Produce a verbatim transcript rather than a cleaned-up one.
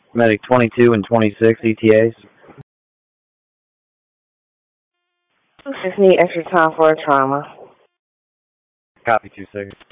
Medic twenty-two and twenty-six E T As. Just need extra time for a trauma. Copy two six.